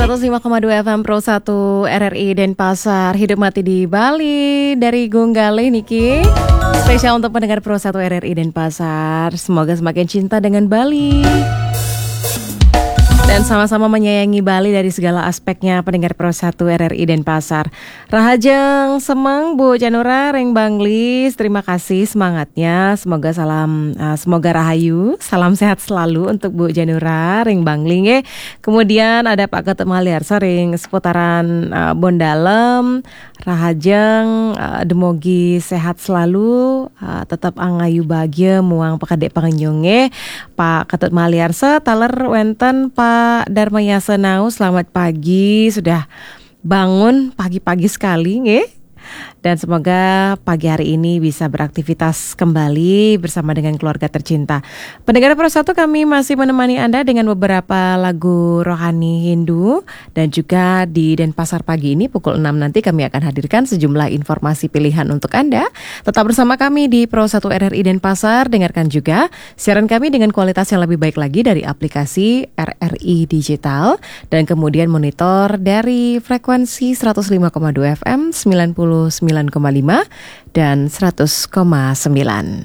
105,2 FM Pro 1 RRI Denpasar. Hidup mati di Bali dari Gunggale Niki. Spesial untuk pendengar Pro 1 RRI Denpasar. Semoga semakin cinta dengan Bali dan sama-sama menyayangi Bali dari segala aspeknya. Pendengar Pro 1 RRI Denpasar. Rahajeng semeng Bu Janura Reng Banglis. Terima kasih semangatnya. Semoga rahayu. Salam sehat selalu untuk Bu Janura Reng Bangling. Kemudian ada Pak Ketut Maliarsa ring seputaran Bondalem. Rahajeng demogi sehat selalu. Tetap angayu bahagia muang pakadek pangenyonge. Pak Ketut Maliarsa taler wenten Pak Dharma Yasenau, selamat pagi, sudah bangun pagi-pagi sekali nggih. Dan semoga pagi hari ini bisa beraktivitas kembali bersama dengan keluarga tercinta. Pendengar Pro 1, kami masih menemani Anda dengan beberapa lagu rohani Hindu. Dan juga di Denpasar pagi ini pukul 6 nanti kami akan hadirkan sejumlah informasi pilihan untuk Anda. Tetap bersama kami di Pro 1 RRI Denpasar. Dengarkan juga siaran kami dengan kualitas yang lebih baik lagi dari aplikasi RRI Digital. Dan kemudian monitor dari frekuensi 105,2 FM, 99,5 dan 100,9.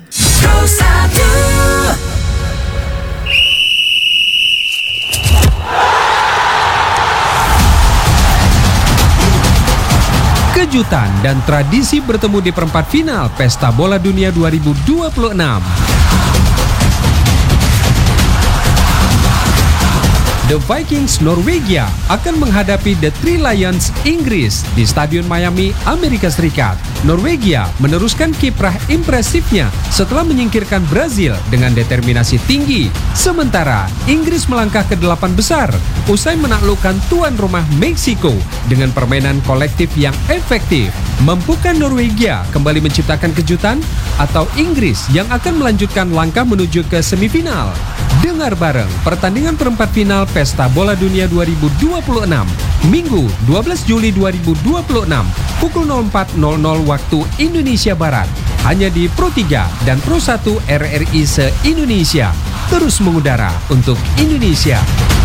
Kejutan dan tradisi bertemu di perempat final Pesta Bola Dunia 2026. The Vikings Norwegia akan menghadapi The Three Lions Inggris di Stadion Miami, Amerika Serikat. Norwegia meneruskan kiprah impresifnya setelah menyingkirkan Brazil dengan determinasi tinggi. Sementara Inggris melangkah ke 8 besar usai menaklukkan tuan rumah Meksiko dengan permainan kolektif yang efektif. Mampukah Norwegia kembali menciptakan kejutan atau Inggris yang akan melanjutkan langkah menuju ke semifinal? Dengar bareng pertandingan perempat final Pesta Bola Dunia 2026 Minggu 12 Juli 2026 pukul 04.00 waktu Indonesia Barat hanya di Pro 3 dan Pro 1 RRI se-Indonesia, terus mengudara untuk Indonesia.